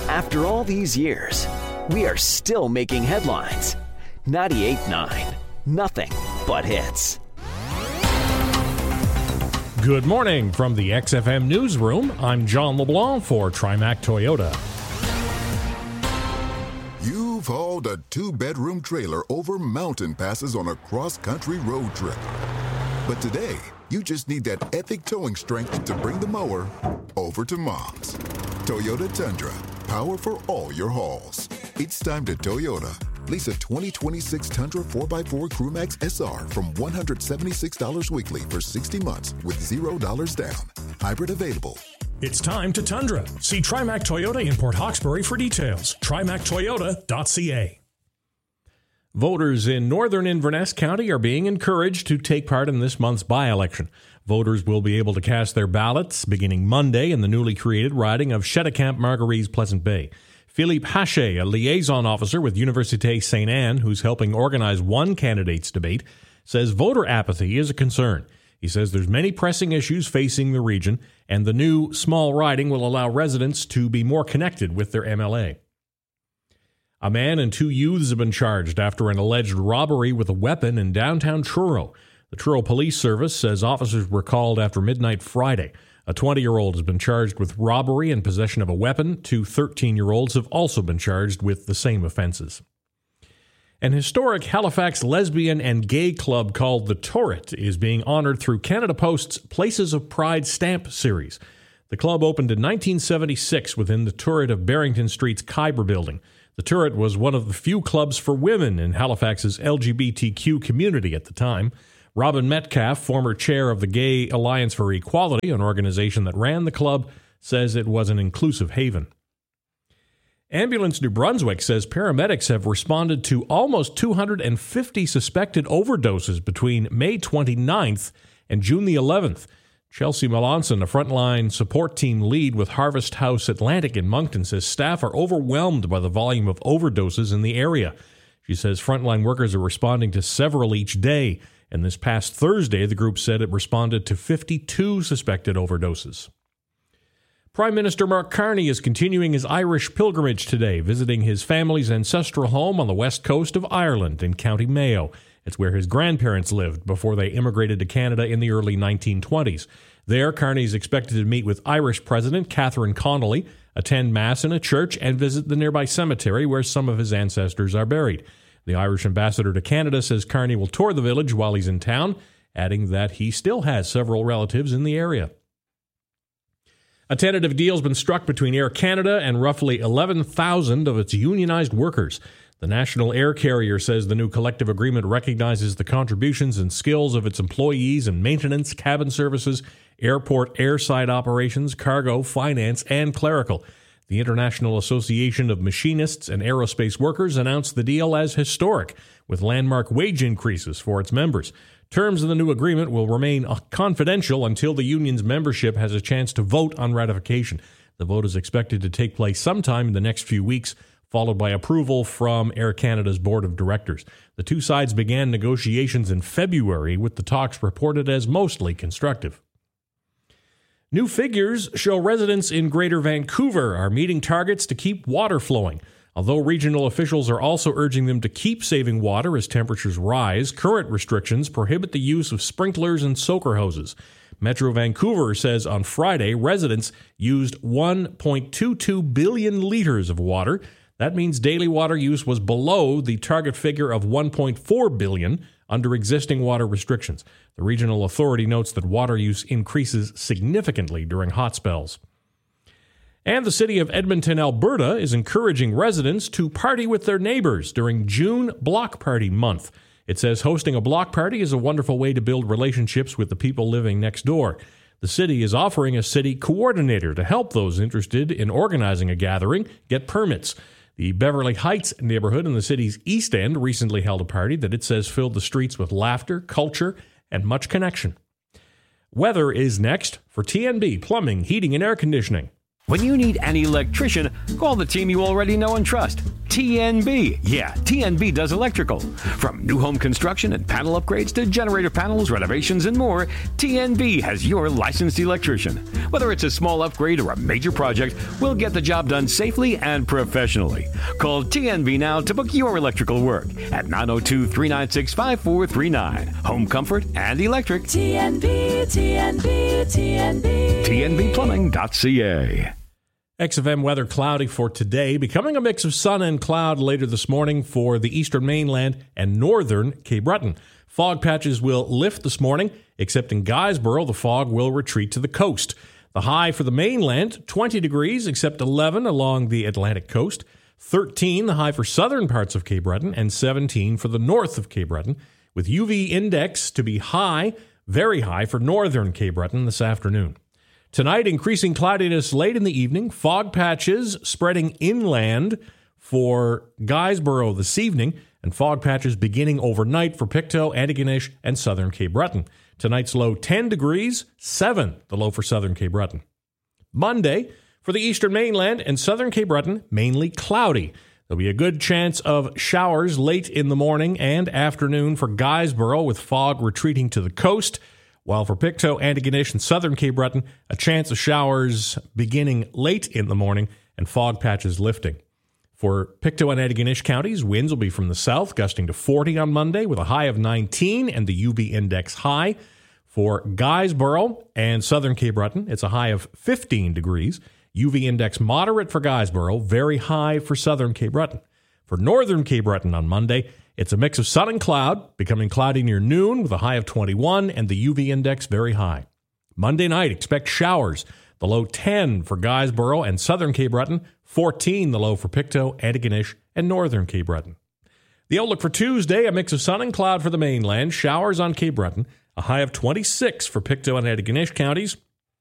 After all these years, we are still making headlines. 98.9, nothing but hits. Good morning from the XFM Newsroom. I'm John LeBlanc for TriMac Toyota. You've hauled a 2-bedroom trailer over mountain passes on a cross-country road trip. But today, you just need that epic towing strength to bring the mower over to Mom's. Toyota Tundra, power for all your hauls. It's time to Toyota. Lease a 2026 Tundra 4x4 Crewmax SR from $176 weekly for 60 months with $0 down. Hybrid available. It's time to Tundra. See TriMac Toyota in Port Hawkesbury for details. TriMacToyota.ca. Voters in northern Inverness County are being encouraged to take part in this month's by-election. Voters will be able to cast their ballots beginning Monday in the newly created riding of Cheticamp-Margarees Pleasant Bay. Philippe Haché, a liaison officer with Université St. Anne, who's helping organize one candidate's debate, says voter apathy is a concern. He says there's many pressing issues facing the region, and the new small riding will allow residents to be more connected with their MLA. A man and 2 youths have been charged after an alleged robbery with a weapon in downtown Truro. The Truro Police Service says officers were called after midnight Friday. A 20-year-old has been charged with robbery and possession of a weapon. 2 13-year-olds have also been charged with the same offenses. An historic Halifax lesbian and gay club called The Turret is being honored through Canada Post's Places of Pride stamp series. The club opened in 1976 within the turret of Barrington Street's Khyber building. The Turret was one of the few clubs for women in Halifax's LGBTQ community at the time. Robin Metcalf, former chair of the Gay Alliance for Equality, an organization that ran the club, says it was an inclusive haven. Ambulance New Brunswick says paramedics have responded to almost 250 suspected overdoses between May 29th and June the 11th. Chelsea Melanson, a frontline support team lead with Harvest House Atlantic in Moncton, says staff are overwhelmed by the volume of overdoses in the area. She says frontline workers are responding to several each day, and this past Thursday, the group said it responded to 52 suspected overdoses. Prime Minister Mark Carney is continuing his Irish pilgrimage today, visiting his family's ancestral home on the west coast of Ireland in County Mayo. It's where his grandparents lived before they immigrated to Canada in the early 1920s. There, Carney is expected to meet with Irish President Catherine Connolly, attend Mass in a church, and visit the nearby cemetery where some of his ancestors are buried. The Irish ambassador to Canada says Carney will tour the village while he's in town, adding that he still has several relatives in the area. A tentative deal has been struck between Air Canada and roughly 11,000 of its unionized workers. The national air carrier says the new collective agreement recognizes the contributions and skills of its employees in maintenance, cabin services, airport airside operations, cargo, finance, and clerical. The International Association of Machinists and Aerospace Workers announced the deal as historic, with landmark wage increases for its members. Terms of the new agreement will remain confidential until the union's membership has a chance to vote on ratification. The vote is expected to take place sometime in the next few weeks, followed by approval from Air Canada's board of directors. The two sides began negotiations in February, with the talks reported as mostly constructive. New figures show residents in Greater Vancouver are meeting targets to keep water flowing. Although regional officials are also urging them to keep saving water as temperatures rise, current restrictions prohibit the use of sprinklers and soaker hoses. Metro Vancouver says on Friday residents used 1.22 billion liters of water. That means daily water use was below the target figure of 1.4 billion under existing water restrictions. The regional authority notes that water use increases significantly during hot spells. And the city of Edmonton, Alberta, is encouraging residents to party with their neighbors during June Block Party Month. It says hosting a block party is a wonderful way to build relationships with the people living next door. The city is offering a city coordinator to help those interested in organizing a gathering get permits. The Beverly Heights neighborhood in the city's East End recently held a party that it says filled the streets with laughter, culture, and much connection. Weather is next for TNB Plumbing, Heating, and Air Conditioning. When you need an electrician, call the team you already know and trust. TNB. Yeah, TNB does electrical. From new home construction and panel upgrades to generator panels, renovations, and more, TNB has your licensed electrician. Whether it's a small upgrade or a major project, we'll get the job done safely and professionally. Call TNB now to book your electrical work at 902-396-5439. Home comfort and electric. TNB, TNB, TNB. TNBplumbing.ca. XFM weather cloudy for today, becoming a mix of sun and cloud later this morning for the eastern mainland and northern Cape Breton. Fog patches will lift this morning, except in Guysborough, the fog will retreat to the coast. The high for the mainland, 20 degrees, except 11 along the Atlantic coast. 13 the high for southern parts of Cape Breton, and 17 for the north of Cape Breton, with UV index to be high, very high for northern Cape Breton this afternoon. Tonight, increasing cloudiness late in the evening, fog patches spreading inland for Guysborough this evening, and fog patches beginning overnight for Pictou, Antigonish, and southern Cape Breton. Tonight's low 10 degrees, 7 the low for southern Cape Breton. Monday, for the eastern mainland and southern Cape Breton, mainly cloudy. There'll be a good chance of showers late in the morning and afternoon for Guysborough, with fog retreating to the coast. While for Pictou, Antigonish, and southern Cape Breton, a chance of showers beginning late in the morning and fog patches lifting. For Pictou and Antigonish counties, winds will be from the south, gusting to 40 on Monday with a high of 19 and the UV index high. For Guysborough and southern Cape Breton, it's a high of 15 degrees. UV index moderate for Guysborough, very high for southern Cape Breton. For northern Cape Breton on Monday, it's a mix of sun and cloud, becoming cloudy near noon with a high of 21 and the UV index very high. Monday night, expect showers. The low 10 for Guysborough and southern Cape Breton, 14 the low for Pictou, Antigonish, and northern Cape Breton. The outlook for Tuesday, a mix of sun and cloud for the mainland, showers on Cape Breton, a high of 26 for Pictou and Antigonish counties,